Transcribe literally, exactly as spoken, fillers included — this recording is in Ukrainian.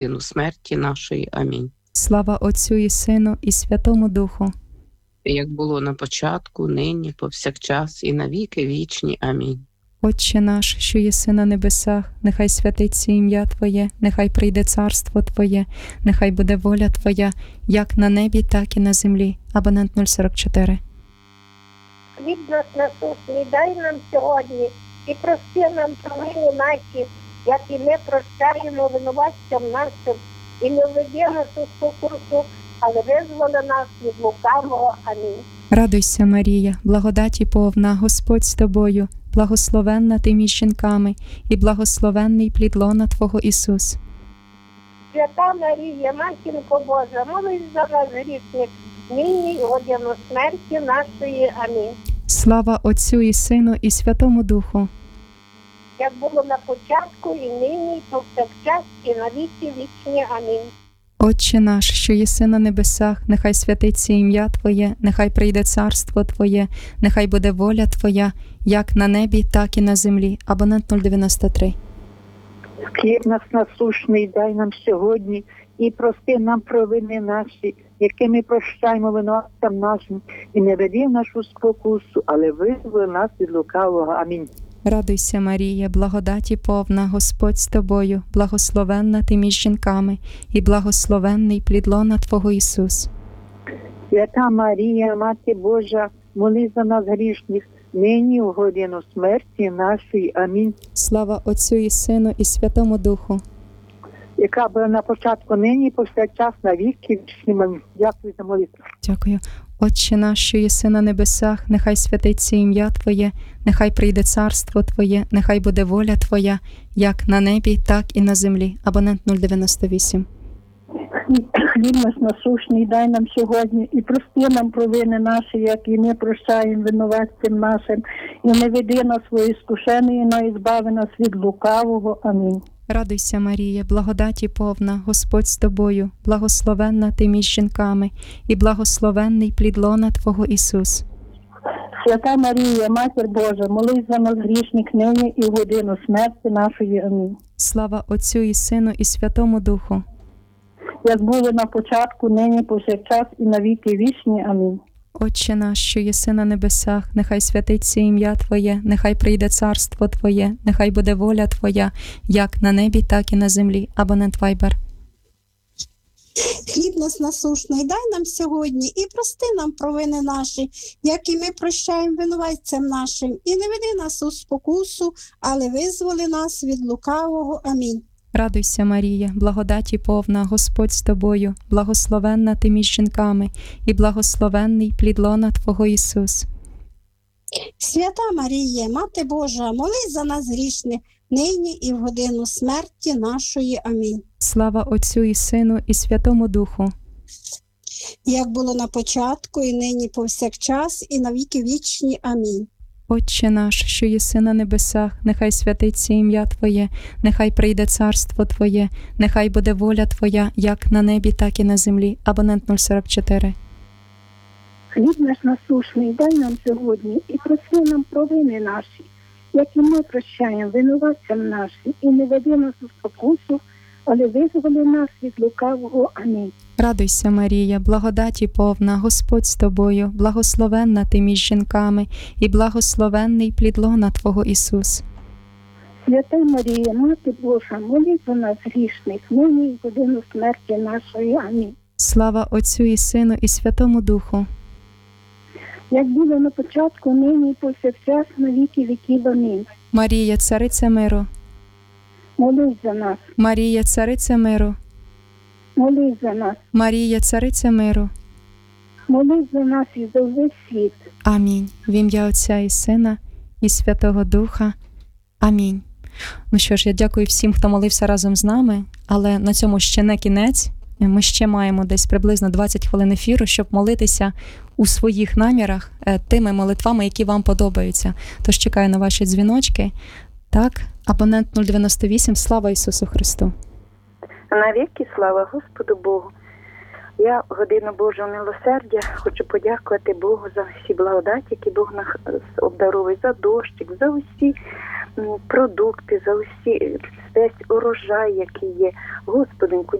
годину смерті нашої. Амінь. Слава Отцю і Сину, і Святому Духу. Як було на початку, нині, повсякчас, і навіки вічні. Амінь. Отче наш, що єси на небесах, нехай святиться ім'я Твоє, нехай прийде царство Твоє, нехай буде воля Твоя, як на небі, так і на землі. Абонент нуль сорок чотири. Хліб наш насущний дай нам сьогодні, і прости нам провини наші, як і ми прощаємо винуватцям нашим, і не введи нас у спокусу, але визволи нас від лукавого. Амінь. Радуйся, Марія, благодаті повна, Господь з тобою, благословенна ти між жінками, і благословенний плід лона Твого Ісус. Свята Марія, Матінко Божа, молись за нас грішних, нині і в годину смерті нашої. Амінь. Слава Отцю і Сину, і Святому Духу. Як було на початку, і нині, і повсякчас, і на віки вічні. Амінь. Отче наш, що єси на небесах, нехай святиться ім'я Твоє, нехай прийде царство Твоє, нехай буде воля Твоя, як на небі, так і на землі. Абонент нуль дев'яносто три. Хліб наш насущний дай нам сьогодні, і прости нам провини наші, які ми прощаємо винуватцям нашим, і не веди в нашу спокусу, але визволи нас від лукавого. Амінь. Радуйся, Марія, благодаті повна, Господь з тобою, благословенна ти між жінками, і благословенний плід лона Твого Ісус. Свята Марія, Мати Божа, молись за нас грішних, нині в годину смерті нашої. Амінь. Слава Отцю і Сину, і Святому Духу. Яка була на початку, нині, і повсякчас, на віки вічні. Амінь. Дякую за молитву. Дякую. Отче наш, що єси на небесах, нехай святиться ім'я Твоє, нехай прийде царство Твоє, нехай буде воля Твоя, як на небі, так і на землі. Абонент нуль дев'яносто вісім. Хліб наш насущний дай нам сьогодні, і прости нам провини наші, як і ми прощаємо винуватцям нашим, і не веди нас в іскушення, но збави нас від лукавого. Амінь. Радуйся, Марія, благодаті повна, Господь з тобою, благословенна ти між жінками, і благословенний плід лона Твого Ісус. Свята Марія, Матір Божа, молись за нас грішних нині і в годину смерті нашої. Амінь. Слава Отцю і Сину, і Святому Духу. Як було на початку, нині, повсякчас і на віки вічні. Амінь. Отче наш, що єси на небесах, нехай святиться ім'я Твоє, нехай прийде царство Твоє, нехай буде воля Твоя, як на небі, так і на землі. Абонент Вайбер. Хліб нас насущний дай нам сьогодні, і прости нам провини наші, як і ми прощаємо винуватцям нашим, і не веди нас у спокусу, але визволи нас від лукавого. Амінь. Радуйся, Марія, благодаті повна, Господь з тобою, благословенна ти між жінками, і благословенний плід лона Твого Ісус. Свята Марія, Мати Божа, молись за нас грішних, нині і в годину смерті нашої. Амінь. Слава Отцю і Сину, і Святому Духу. Як було на початку, і нині повсякчас, і на віки вічні. Амінь. Отче наш, що єси на небесах, нехай святиться ім'я Твоє, нехай прийде царство Твоє, нехай буде воля Твоя, як на небі, так і на землі. Абонент нуль сорок чотири. Хліб наш насущний дай нам сьогодні, і прости нам провини наші, як і ми прощаємо винуватцям нашим, і не веди нас у спокусу, але визволи нас від лукавого. Амінь. Радуйся, Марія, благодаті повна, Господь з тобою, благословенна ти між жінками, і благословенний плід лона Твого Ісус. Свята Марія, Мати Божа, молись за нас грішних, нині і в годину смерті нашої. Амінь. Слава Отцю і Сину, і Святому Духу. Як було на початку, нині і повсякчас, на віки віків. Амінь. Марія, цариця миру. Молись за нас. Марія, цариця миру. Молись за нас. Марія, цариця миру. Молись за нас і за весь світ. Амінь. В ім'я Отця і Сина, і Святого Духа. Амінь. Ну що ж, я дякую всім, хто молився разом з нами, але на цьому ще не кінець. Ми ще маємо десь приблизно двадцять хвилин ефіру, щоб молитися у своїх намірах тими молитвами, які вам подобаються. Тож чекаю на ваші дзвіночки. Так, абонент нуль дев'яносто вісім. Слава Ісусу Христу! Навіки слава Господу Богу. Я в годину Божого милосердя хочу подякувати Богу за всі благодаті, які Бог нас обдаровує, за дощик, за усі м, продукти, за усі весь урожай, який є. Господинку,